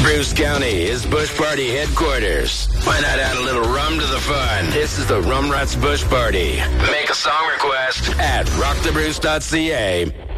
Bruce County is Bush Party headquarters. Why not add a little rum to the fun? This is the Rum Ruts Bush Party. Make a song request at rockthebruce.ca.